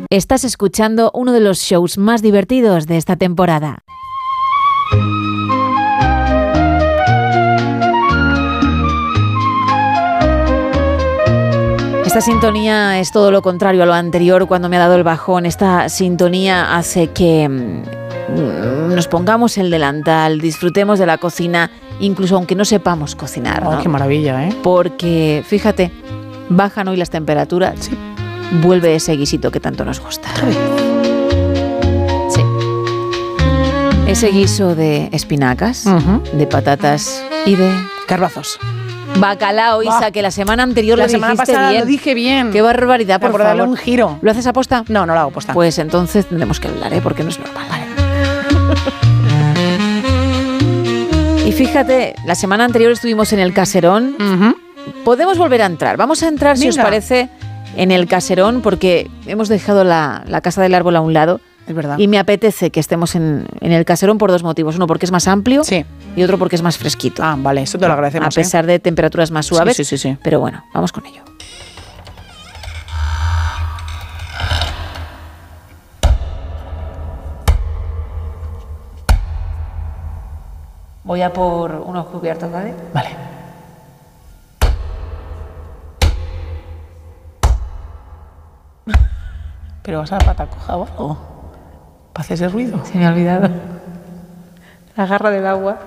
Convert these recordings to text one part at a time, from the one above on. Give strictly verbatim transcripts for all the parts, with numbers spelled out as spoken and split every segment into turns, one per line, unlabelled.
Estás escuchando uno de los shows más divertidos de esta temporada. Esta sintonía es todo lo contrario a lo anterior cuando me ha dado el bajón. Esta sintonía hace que nos pongamos el delantal, disfrutemos de la cocina, incluso aunque no sepamos cocinar, ¿no?
Oh, qué maravilla, ¿eh?
Porque, fíjate, bajan hoy las temperaturas,
sí.
Vuelve ese guisito que tanto nos gusta. Sí. Ese guiso de espinacas, uh-huh. de patatas y de
garbanzos.
Bacalao, Isa, bah. que la semana anterior
la
lo
semana
dijiste
pasada
bien.
Lo dije bien.
Qué barbaridad, por,
por
favor.
darle un giro.
¿Lo haces aposta?
No, no lo hago aposta.
Pues entonces tendremos que hablar, ¿eh? Porque no es normal. Vale. Y fíjate, la semana anterior estuvimos en el caserón. Uh-huh. Podemos volver a entrar. Vamos a entrar, Venga. si os parece, en el caserón, porque hemos dejado la, la casa del árbol a un lado.
Es verdad.
Y me apetece que estemos en, en el caserón por dos motivos. Uno, porque es más amplio.
Sí.
Y otro, porque es más fresquito.
Ah, vale, eso te lo agradecemos.
A pesar
¿eh?
de temperaturas más suaves.
Sí, sí, sí, sí.
Pero bueno, vamos con ello. Voy a por unos cubiertos, ¿vale?
Vale. ¿Pero vas a la pata coja o algo? ¿Para hacer ese ruido?
Se me ha olvidado. La garra del agua.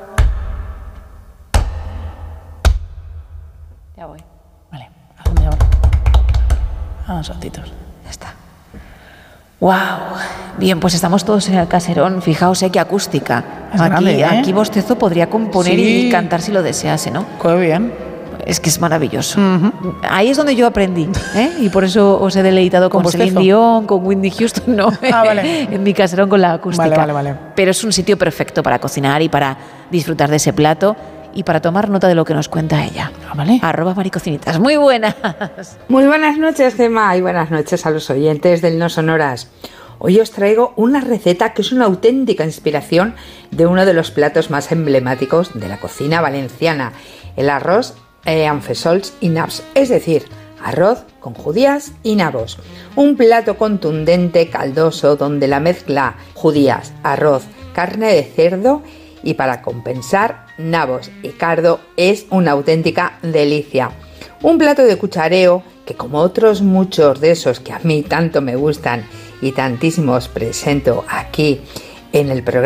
Ya voy.
Vale, ¿a dónde ahora? A unos saltitos.
Ya está. ¡Wow! Bien, pues estamos todos en el caserón. Fijaos, ¿eh? Qué acústica.
Es
aquí,
grande, ¿eh?
aquí Bostezo podría componer sí. y cantar si lo desease, ¿no?
Qué bien.
Es que es maravilloso.
Uh-huh.
Ahí es donde yo aprendí, ¿eh? Y por eso os he deleitado con, con Celine Dion, con Whitney Houston, no,
ah, vale.
en mi caserón con la acústica.
Vale, vale, vale.
Pero es un sitio perfecto para cocinar y para disfrutar de ese plato y para tomar nota de lo que nos cuenta ella.
Ah, vale.
Arroba Maricocinitas. Muy buenas.
Muy buenas noches, Gemma, y buenas noches a los oyentes del No Sonoras. Hoy os traigo una receta que es una auténtica inspiración de uno de los platos más emblemáticos de la cocina valenciana, el arroz Eh, amb fesols y nabs, es decir, arroz con judías y nabos. Un plato contundente, caldoso, donde la mezcla judías, arroz, carne de cerdo y para compensar nabos y cardo es una auténtica delicia. Un plato de cuchareo que, como otros muchos de esos que a mí tanto me gustan y tantísimos presento aquí en el programa,